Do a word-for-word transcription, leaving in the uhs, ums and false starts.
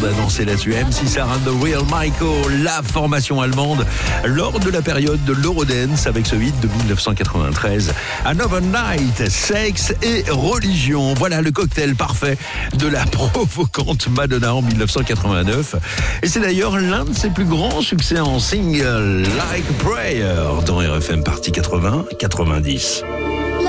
monde a dansé là-dessus. M six R and the Real Michael, la formation allemande lors de la période de l'Eurodance avec ce hit de dix-neuf cent quatre-vingt-treize, Another Night, sexe et religion. Voilà le cocktail parfait de la provocante Madonna en dix-neuf cent quatre-vingt-neuf. Et c'est d'ailleurs l'un de ses plus grands succès en single, Like a Prayer, dans R F M partie quatre-vingts quatre-vingt-dix.